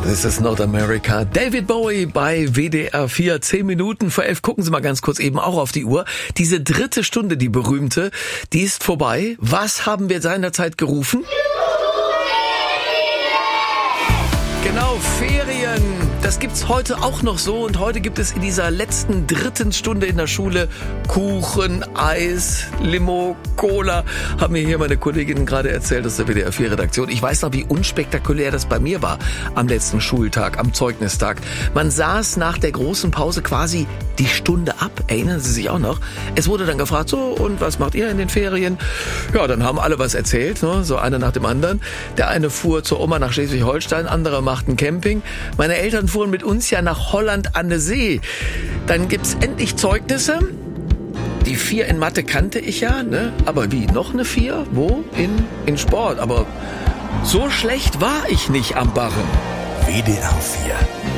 This is not America. David Bowie bei WDR 4, 10 Minuten vor 11. Gucken Sie mal ganz kurz eben auch auf die Uhr. Diese dritte Stunde, die berühmte, die ist vorbei. Was haben wir seinerzeit gerufen? Genau, Ferien. Das gibt's heute auch noch so. Und heute gibt es in dieser letzten dritten Stunde in der Schule Kuchen, Eis, Limo, Cola. Haben mir hier meine Kolleginnen gerade erzählt aus der WDR 4 Redaktion. Ich weiß noch, wie unspektakulär das bei mir war am letzten Schultag, am Zeugnistag. Man saß nach der großen Pause quasi die Stunde ab. Erinnern Sie sich auch noch? Es wurde dann gefragt, so, und was macht ihr in den Ferien? Ja, dann haben alle was erzählt, ne? So einer nach dem anderen. Der eine fuhr zur Oma nach Schleswig-Holstein, andere machten Camping. Meine Eltern fuhren mit uns ja nach Holland an der See. Dann gibt's endlich Zeugnisse. Die 4 in Mathe kannte ich ja, ne? Aber wie, noch eine 4? Wo? In Sport. Aber so schlecht war ich nicht am Barren. WDR 4